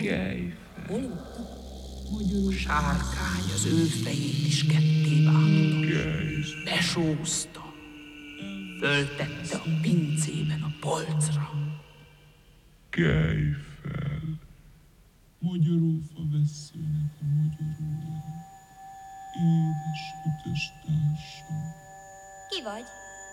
Kelj Hol voltak? A sárkány az ő fejét is ketté vágta. Besózta. Föltette a pincében a polcra. Kelj fel. Magyarófa vesszőnek